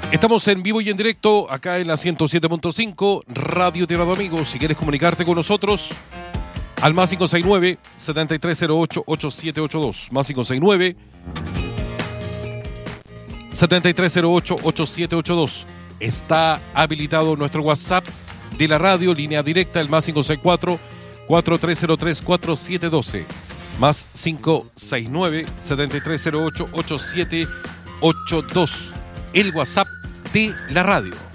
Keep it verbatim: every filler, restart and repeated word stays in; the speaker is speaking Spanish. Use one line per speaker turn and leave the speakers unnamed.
Estamos en vivo y en directo acá en la ciento siete punto cinco Radio Tierra de Amigos. Si quieres comunicarte con nosotros, al más cinco seis nueve, siete tres cero ocho, ocho siete ocho dos. Más cinco seis nueve, siete tres cero ocho, ocho siete ocho dos. Está habilitado nuestro WhatsApp de la radio, línea directa, el más cinco seis cuatro, cuatro tres cero tres, cuatro siete uno dos. Más cinco seis nueve, siete tres cero ocho, ocho siete ocho dos. El WhatsApp de la radio.